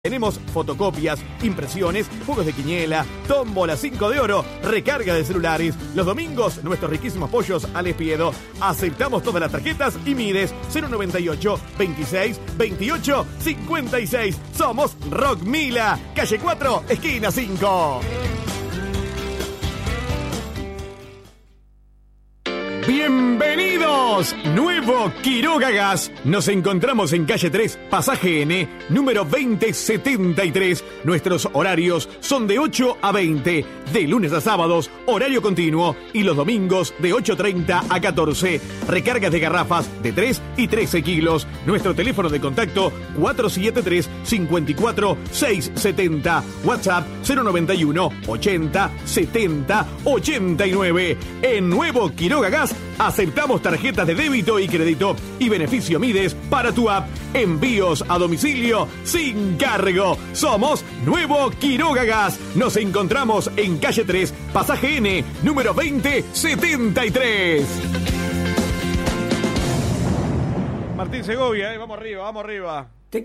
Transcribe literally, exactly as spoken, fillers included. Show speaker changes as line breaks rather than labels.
Tenemos fotocopias, impresiones, juegos de quiniela, tómbola cinco de oro, recarga de celulares. Los domingos, nuestros riquísimos pollos al espiedo. Aceptamos todas las tarjetas y mides cero noventa y ocho, veintiséis, veintiocho, cincuenta y seis. Somos Rock Mila, calle cuatro, esquina cinco. ¡Bienvenidos! Nuevo Quiroga Gas. Nos encontramos en calle tres, pasaje N, número veinte setenta y tres. Nuestros horarios son de ocho a veinte, de lunes a sábados, horario continuo, y los domingos de ocho treinta a catorce. Recargas de garrafas de tres y trece kilos. Nuestro teléfono de contacto cuatro siete tres, cinco cuatro, seis siete cero. WhatsApp cero noventa y uno, ochenta, setenta, ochenta y nueve. En Nuevo Quiroga Gas aceptamos tarjetas de débito y crédito y beneficio Mides para tu app. Envíos a domicilio sin cargo. Somos Nuevo Quiroga Gas. Nos encontramos en calle tres, pasaje N, número veinte setenta y tres.
Martín Segovia, eh, vamos arriba, vamos arriba.